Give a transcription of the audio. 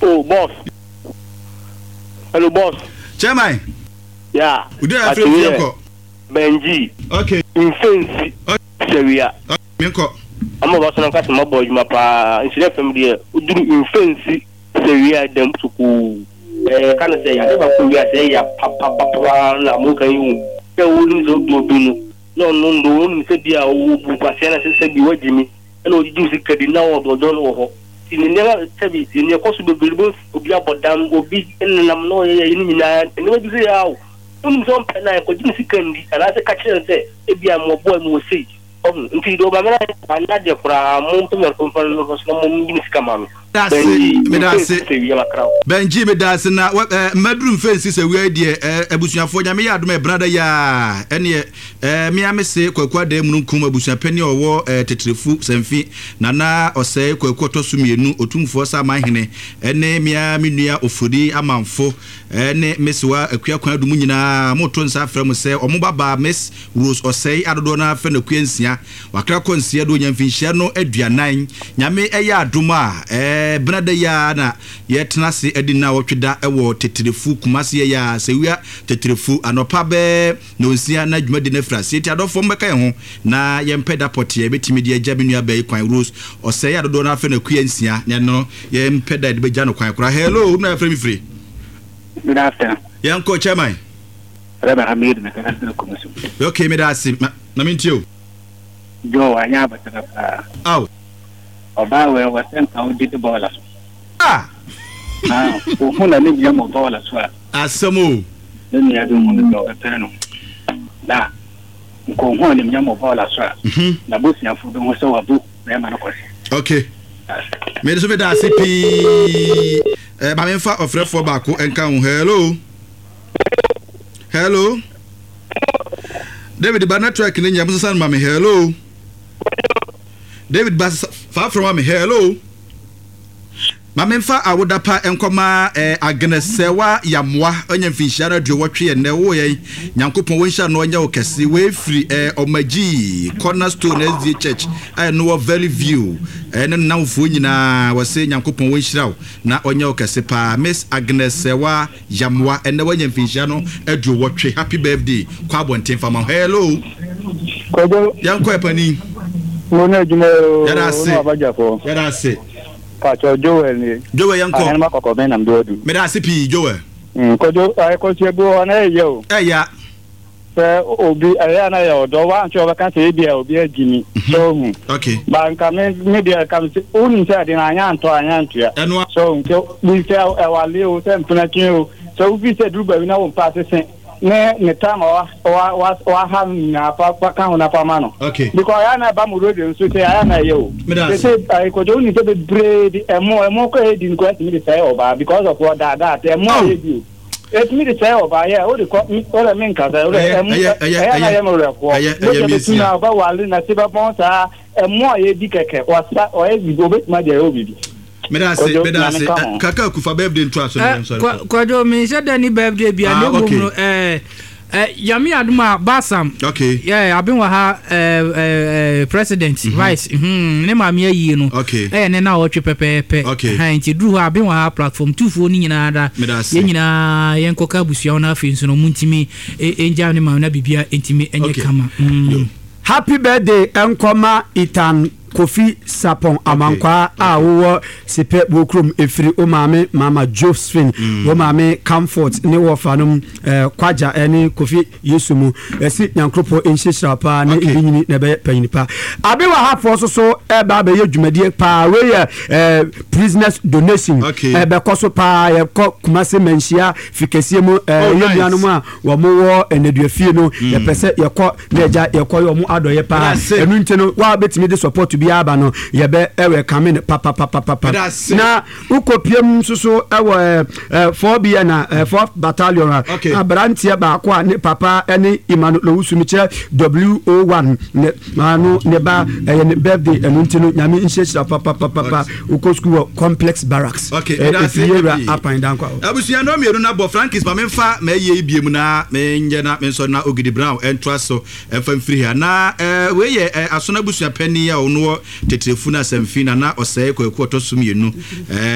Oh, boss. Hello, boss. Chairman. Yeah. We do have to Benji. Okay. In fancy. Seria. Minko. I'm about to catch my boy, my pa. Instead from there, we do in fancy. Seria them to cool. Can I say, I never could say, ya papa, la mocha, you. The wounds of Dobino. No, one said, yeah, who Pasiana said, be with me. And what you do, the now of the dollar. In the never service, in your possible billboard, will be about damn, will be in the no in and what you say how. Some pen I could see candy, and as a catcher say, if you are more boy, will say. Until the Obama and Nadia for a moment of conference, no more come on. That's it. Benji, that's na bedroom fence is a weird year. Ebusia for Yami, my brother, ya, and ye, Miami say, Quaqua de Munkum, Busia penny or war, Tetrifu, Senfi, Nana, or say, Quaquato Sumi, Otum Fossa, my hene, and name Miamia or Fudi, Amanfo, and Miss Wa, a queer Quadumina, Motons from say, or Mobaba, Miss Rose, or say, Adona, Fen of Quincia, Wacracon Siado, Yanfinciano, Edria 9, Yame, Aya, Duma, brother ya na yet nasi edina wotweda ewo Tetrifu Kumasi ya sewia Tetrifu anopa be no nsia na dwumade na frase ti adofo mbeka ho na yempeda pot ye betimi de agya benua be kwan Rose ose ya dodo na afa na kua nsia ne no yempeda de begya no kwan kora. Hello na afremi free. Good afternoon. Yanko chairman. Reba Hamid na kana komiso. Okay, me da sim na mintio. Jo anya bataka. Aw. Oba we wasen ka odi de bola. Uhuna ni biyamo bola swa. Asamo. Ni ya dumu ni doga tano. Da. Ko ho ni biyamo bola swa. Na bosi ya fudo ho so wabu na ma na kwese. Okay. Me so be da CP ba me fa ofrefo ba ko enka ho. Hello. David Banatrak ni nyam san ma me hello. David Bass far from me. Hello. Mamemfa awodapa enkoma agnesewa yamwa onye mfinshara dwe wotwe ne wo ye nyankopon wonsha no onye okese we free omaji cornerstone SDA church I know very view ene nanfo nyina wose nyankopon wonshira na onye okese pa Miss Agnesewa yamwa ene onye mfinshara no adwe wotwe happy birthday kwa bonten fama. Hello kodo yanko epani wona juma yara se Pacho Joel ni. Joel yanko. Ana makoko me na mdodu. Me da CP Joel. Kojo ay ko chebo na yo. Ya. Se obi aya na yo do wa ncho ba kan se bia obi agimi. So okay. Ba nka me bia kam se oni se de na anya nto ya. So nko bi se e wale o se mpuna kin o. So bi se duru ba wi na wo pa se ne tama wa ha na pa kan na pa mano. Okay. Because I na ba mu road nso say I na yo. Say I ko do ni to be bread emo ko e din ko me dey say oba because of what that emo e di. Et me dey say oba yeah o dey ko o me nka say o emo ya mo re ko. O na ba wale na se ba bon sa emo e di keke o sa o e bi go bet ma dey o bi. Medase kaka kufa birthday ntwa so no sorry. Kwajo me said any birthday bia ne bumno Yami Aduma Basam. Okay. Yeah, I've been with her president, vice. Ne mami ayi no. Okay. Ne na o pepe. Okay. Ha nti dru ha been with her platform 2 phone ni nyina da. Ye nyina yen koka busua na afi nso no muntimi enja ne ma na bibia entimi enye kama. Happy birthday enkoma Itan Kofi Sapon Amankwa wo sipe bokrum efiri o maame mama Josephine o maame Comfort ne wo fanom kwaja ene Kofi Yesumu esi nyankropo enhyehira pa ne ebinyini ne be panyinipa abi wa hafo so ba be yedwumadie pa we prisoners donation be koso pa ye Kumase menhia fikesie mu yeduanu mu a wo mo wo eneduafie no ye pese ye ko neja ye ko yo mu adoye pa enu ntino wa betimi de support aba no yebe ewe kamin papa na ukopiem susu ewe 4B na 4th battalion abrantie ba kwa ne papa ene Emmanuel Owusumi kire WO1 ne manu ne ba ne birthday enuntino nyame nhyehyira papa uko school complex barracks efiera up and down kwa abusia no mieru na bo Frankis ma memfa ma ye ibiem na menje na menso na Ogidi Brown entraso emfa mfiri ha na we ye asona busia pani ya ono Tetrifu na Semfina na oseye ko to sum yenu